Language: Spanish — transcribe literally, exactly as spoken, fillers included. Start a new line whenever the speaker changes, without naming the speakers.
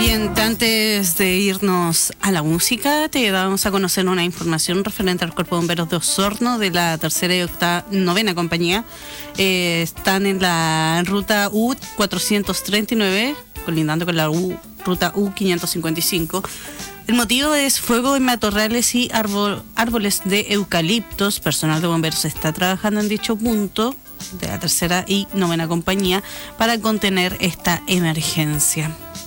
Bien, antes de irnos a la música, te damos a conocer una información referente al Cuerpo de Bomberos de Osorno de la tercera y octava, novena compañía. Eh, están en la ruta U cuatrocientos treinta y nueve, colindando con la U, ruta U quinientos cincuenta y cinco. El motivo es fuego en matorrales y árbol, árboles de eucaliptos. Personal de bomberos está trabajando en dicho punto de la tercera y novena compañía para contener esta emergencia.